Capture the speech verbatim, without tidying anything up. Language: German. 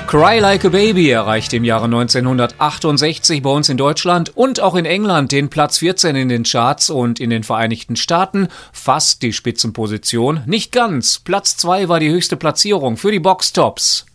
Cry Like a Baby erreichte im Jahre neunzehnhundertachtundsechzig bei uns in Deutschland und auch in England den Platz vierzehn in den Charts und in den Vereinigten Staaten fast die Spitzenposition. Nicht ganz. Platz zwei war die höchste Platzierung für die Boxtops.